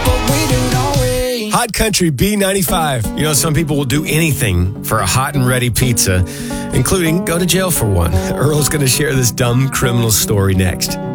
but we do, don't we? Hot Country B95. You know, some people will do anything for a hot and ready pizza, including go to jail for one. Earl's going to share this dumb criminal story next.